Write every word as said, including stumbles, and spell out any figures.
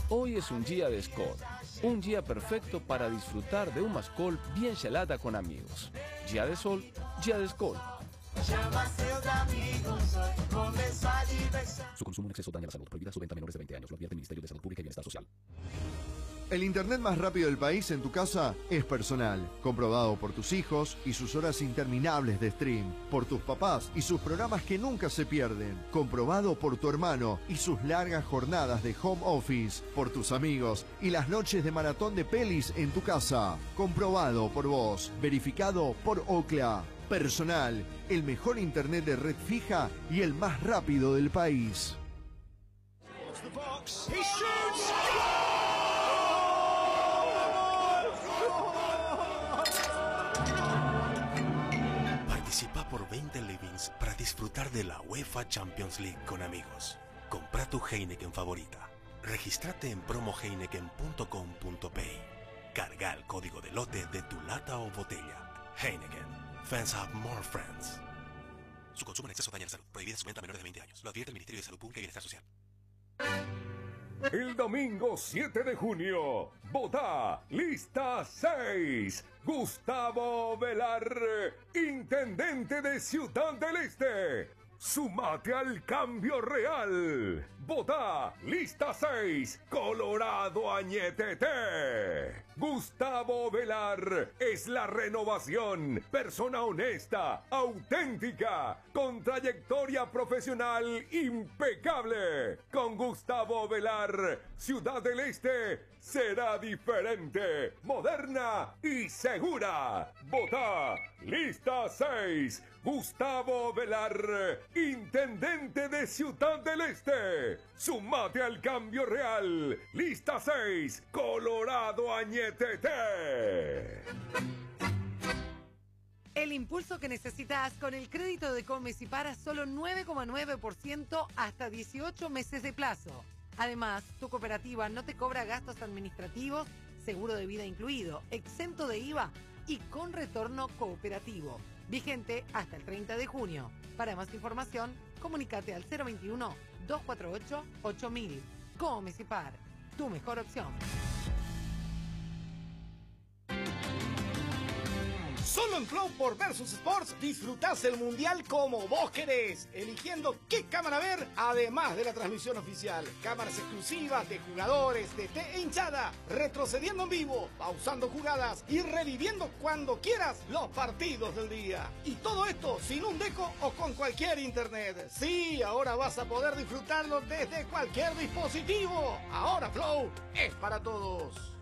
Hoy es un día de Skol, un día perfecto para disfrutar de una Skol bien gelada con amigos. Día de sol, día de Skol. Su consumo en exceso daña la salud. Prohibida su venta a menores de veinte años. Lo advierte el Ministerio de Salud Pública y Bienestar Social. El internet más rápido del país en tu casa es Personal, comprobado por tus hijos y sus horas interminables de stream, por tus papás y sus programas que nunca se pierden, comprobado por tu hermano y sus largas jornadas de home office, por tus amigos y las noches de maratón de pelis en tu casa, comprobado por vos, verificado por Ookla. Personal, el mejor internet de red fija y el más rápido del país. Participa por veinte livings para disfrutar de la UEFA Champions League con amigos. Compra tu Heineken favorita. Regístrate en promo heineken punto com punto pe. Carga el código de lote de tu lata o botella. Heineken. Fans have more friends. Su consumo en exceso daña la salud. Prohibida su venta a menores de veinte años. Lo advierte el Ministerio de Salud Pública y Bienestar Social. El domingo siete de junio, vota lista seis. Gustavo Velar, intendente de Ciudad del Este. Sumate al cambio real. Vota lista seis. Colorado Añetete. Gustavo Velar es la renovación. Persona honesta, auténtica, con trayectoria profesional impecable. Con Gustavo Velar, Ciudad del Este será diferente, moderna y segura. Vota lista seis. Gustavo Velar, intendente de Ciudad del Este. Sumate al cambio real. Lista seis. Colorado Añetete. El impulso que necesitas con el crédito de Comesipar a solo nueve coma nueve por ciento hasta dieciocho meses de plazo. Además, tu cooperativa no te cobra gastos administrativos, seguro de vida incluido, exento de I V A y con retorno cooperativo. Vigente hasta el treinta de junio. Para más información, comunícate al cero veintiuno, dos cuatro ocho, ocho mil. Comesipar, tu mejor opción. Solo en Flow por Versus Sports disfrutás el Mundial como vos querés, eligiendo qué cámara ver, además de la transmisión oficial. Cámaras exclusivas de jugadores, D T e hinchada, retrocediendo en vivo, pausando jugadas y reviviendo cuando quieras los partidos del día. Y todo esto sin un deco o con cualquier internet. Sí, ahora vas a poder disfrutarlo desde cualquier dispositivo. Ahora Flow es para todos.